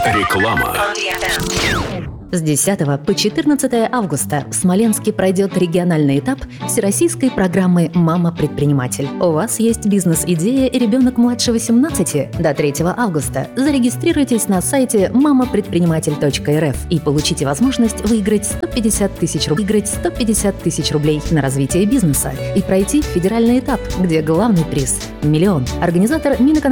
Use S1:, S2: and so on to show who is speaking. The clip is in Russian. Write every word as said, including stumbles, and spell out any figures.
S1: Реклама.
S2: С десятого по четырнадцатое августа в Смоленске пройдет региональный этап всероссийской программы «Мама-предприниматель». У вас есть бизнес-идея и ребенок младше восемнадцати? До третьего августа зарегистрируйтесь на сайте мама предприниматель точка эр эф и получите возможность выиграть сто пятьдесят тысяч рублей, выиграть сто пятьдесят тысяч рублей на развитие бизнеса и пройти федеральный этап, где главный приз – миллион. Организатор Минэкономики.